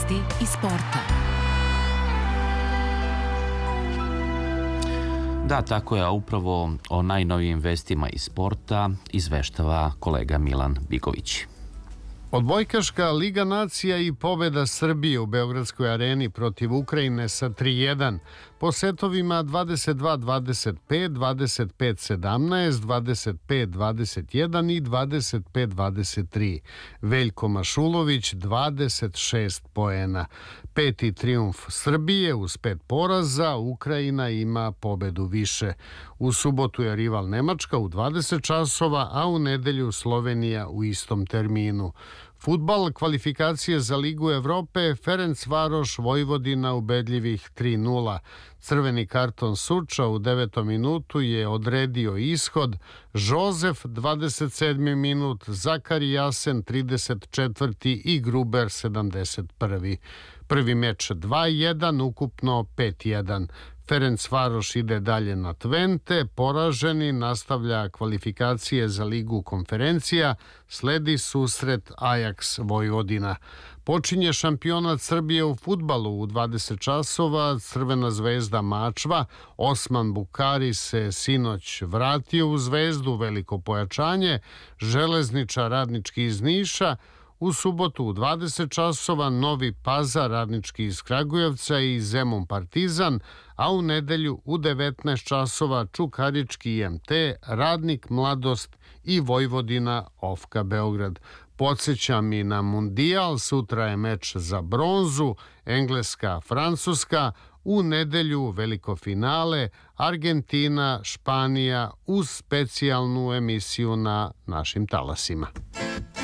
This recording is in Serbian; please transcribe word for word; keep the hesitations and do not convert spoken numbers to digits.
vesti i sporta. Da, tako je, a upravo o najnovijim vestima iz sporta izveštava kolega Milan Bigović. Odbojkaška Liga nacija i pobeda Srbije u Beogradskoj areni protiv Ukrajine sa tri jedan. Po setovima dvadeset dva dvadeset pet, dvadeset pet sedamnaest, dvadeset pet dvadeset jedan i dvadeset pet dvadeset tri. Veljko Mašulović dvadeset šest poena. Peti trijumf Srbije uz pet poraza, Ukrajina ima pobedu više. U subotu je rival Nemačka u dvadeset časova, a u nedelju Slovenija u istom terminu. Fudbal, kvalifikacije za Ligu Evrope, Ferencvaroš Vojvodina ubedljivih tri nula. Crveni karton Suča u devetom minutu je odredio ishod. Žozef dvadeset sedmi minut, Zakari Jasen trideset četvrti i Gruber sedamdeset prvi. Prvi meč dva jedan, ukupno pet jedan. Ferencvaroš ide dalje na Twente, poraženi, nastavlja kvalifikacije za Ligu konferencija, sledi susret Ajax Vojvodina. Počinje šampionat Srbije u fudbalu u dvadeset časova, Crvena zvezda Mačva, Osman Bukari se sinoć vratio u Zvezdu, veliko pojačanje, Železničar Radnički iz Niša, u subotu u dvadeset časova Novi Pazar Radnički iz Kragujevca i Zemun Partizan, a u nedelju u devetnaest časova Čukarički I M T, Radnik Mladost i Vojvodina Ofka Beograd. Podsjećam i na Mundijal, sutra je meč za bronzu, Engleska, Francuska, u nedelju veliko finale Argentina, Španija uz specijalnu emisiju na našim talasima.